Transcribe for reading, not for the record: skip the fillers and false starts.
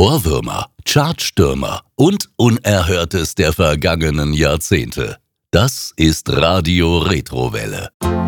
Ohrwürmer, Chartstürmer und Unerhörtes der vergangenen Jahrzehnte. Das ist Radio Retrowelle.